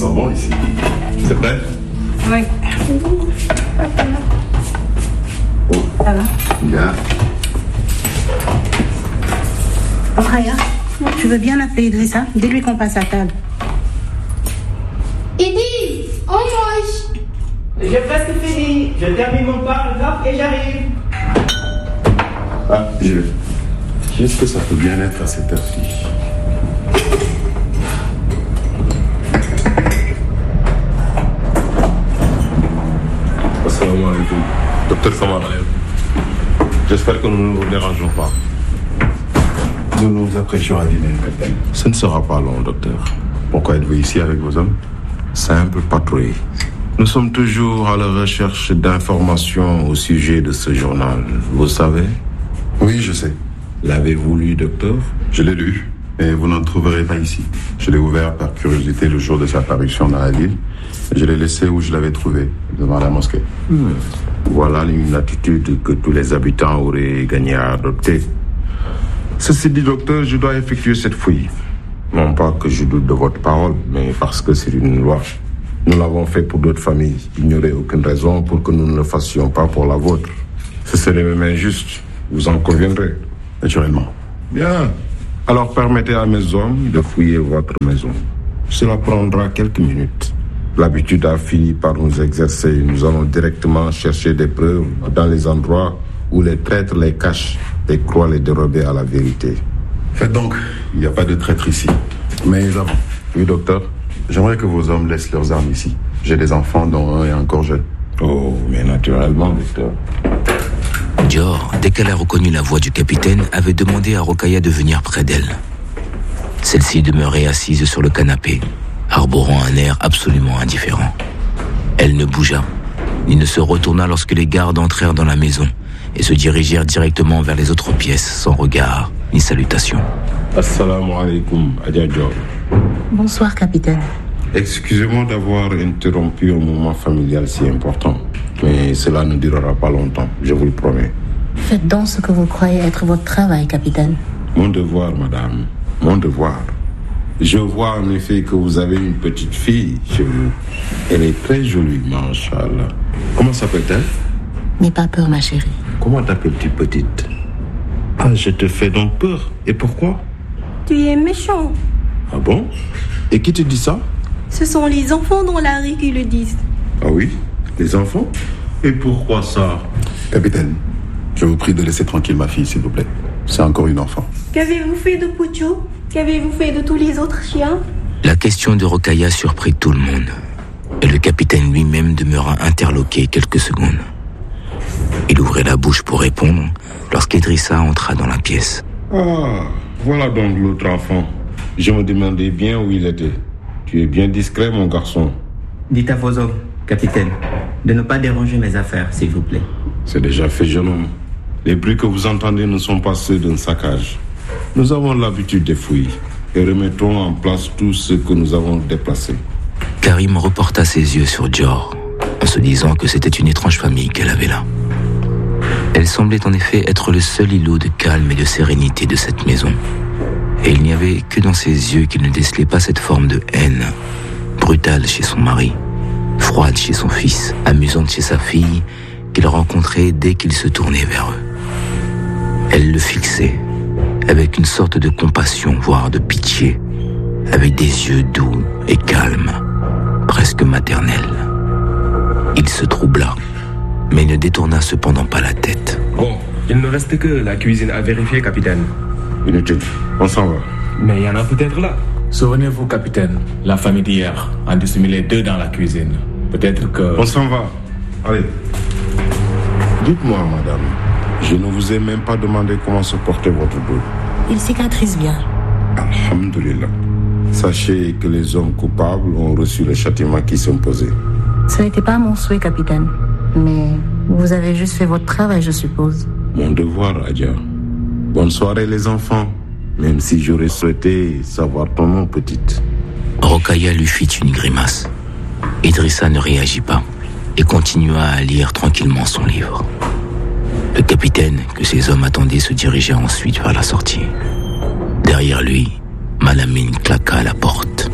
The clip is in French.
sent bon ici. C'est prêt? Oui. Ça va? Bien. Raya, tu veux bien appeler Idrissa? Dis-lui qu'on passe à table. Idi, on mange. J'ai presque fini. Je termine mon paragraphe et j'arrive. Ah, Qu'est-ce que ça peut bien être à cette heure-ci? Assalamu alaikum. Docteur Kamara. J'espère que nous ne vous dérangeons pas. Nous nous apprêtions à dîner, capitaine. Ce ne sera pas long, docteur. Pourquoi êtes-vous ici avec vos hommes? Simple patrouille. Nous sommes toujours à la recherche d'informations au sujet de ce journal. Vous savez? Oui, je sais. L'avez-vous lu, docteur? Je l'ai lu, mais vous n'en trouverez pas ici. Je l'ai ouvert par curiosité le jour de sa parution dans la ville. Je l'ai laissé où je l'avais trouvé, devant la mosquée. Voilà une attitude que tous les habitants auraient gagné à adopter. Ceci dit, docteur, je dois effectuer cette fouille. Non pas que je doute de votre parole, mais parce que c'est une loi. Nous l'avons fait pour d'autres familles. Il n'y aurait aucune raison pour que nous ne le fassions pas pour la vôtre. Ce serait même injuste. Vous en conviendrez? Naturellement. Bien. Alors permettez à mes hommes de fouiller votre maison. Cela prendra quelques minutes. L'habitude a fini par nous exercer. Nous allons directement chercher des preuves dans les endroits où les traîtres les cachent et croient les dérober à la vérité. Faites donc. Il n'y a pas de traître ici. Mais avant. Oui, docteur. J'aimerais que vos hommes laissent leurs armes ici. J'ai des enfants dont un est encore jeune. Oh, mais naturellement, docteur. Dior, dès qu'elle a reconnu la voix du capitaine, avait demandé à Rokhaya de venir près d'elle. Celle-ci demeurait assise sur le canapé, arborant un air absolument indifférent. Elle ne bougea, ni ne se retourna lorsque les gardes entrèrent dans la maison et se dirigèrent directement vers les autres pièces, sans regard ni salutation. Assalamu alaikum, Adja Dior. Bonsoir, capitaine. Excusez-moi d'avoir interrompu un moment familial si important, mais cela ne durera pas longtemps, je vous le promets. Faites donc ce que vous croyez être votre travail, capitaine. Mon devoir, madame, mon devoir. Je vois en effet que vous avez une petite fille chez vous. Elle est très jolie, Masha'Allah. Comment s'appelle-t-elle? N'aie pas peur, ma chérie. Comment t'appelles-tu, petite? Ah, je te fais donc peur. Et pourquoi? Tu es méchant. Ah bon? Et qui te dit ça? Ce sont les enfants dans la rue qui le disent. Ah oui? Les enfants? Et pourquoi ça? Capitaine, je vous prie de laisser tranquille ma fille, s'il vous plaît. C'est encore une enfant. Qu'avez-vous fait de Pucho? Qu'avez-vous fait de tous les autres chiens? La question de Rokhaya surprit tout le monde, et le capitaine lui-même demeura interloqué quelques secondes. Il ouvrait la bouche pour répondre lorsqu'Idrissa entra dans la pièce. Ah, voilà donc l'autre enfant. Je me demandais bien où il était. Tu es bien discret, mon garçon. Dites à vos hommes, capitaine, de ne pas déranger mes affaires, s'il vous plaît. C'est déjà fait, jeune homme. Les bruits que vous entendez ne sont pas ceux d'un saccage. Nous avons l'habitude des fouilles et remettons en place tout ce que nous avons déplacé. Karim reporta ses yeux sur Dior, en se disant que c'était une étrange famille qu'elle avait là. Elle semblait en effet être le seul îlot de calme et de sérénité de cette maison. Et il n'y avait que dans ses yeux qu'il ne décelait pas cette forme de haine, brutale chez son mari, froide chez son fils, amusante chez sa fille, qu'il rencontrait dès qu'il se tournait vers eux. Elle le fixait, avec une sorte de compassion, voire de pitié, avec des yeux doux et calmes, presque maternels. Il se troubla, mais ne détourna cependant pas la tête. Bon, il ne reste que la cuisine à vérifier, capitaine. Inutile, on s'en va. Mais il y en a peut-être là. Souvenez-vous, capitaine, la famille d'hier en dissimulait 2 dans la cuisine. Peut-être que... On s'en va. Allez. Dites-moi, madame, je ne vous ai même pas demandé comment se portait votre dos. Il cicatrise bien. Alhamdulillah. Sachez que les hommes coupables ont reçu le châtiment qui s'imposait. Ce n'était pas mon souhait, capitaine. Mais vous avez juste fait votre travail, je suppose. Mon devoir, Adja. Bonne soirée, les enfants. Même si j'aurais souhaité savoir ton nom, petite. Rokhaya lui fit une grimace. Idrissa ne réagit pas et continua à lire tranquillement son livre. Le capitaine, que ses hommes attendaient, se dirigea ensuite vers la sortie. Derrière lui, Malamine claqua à la porte.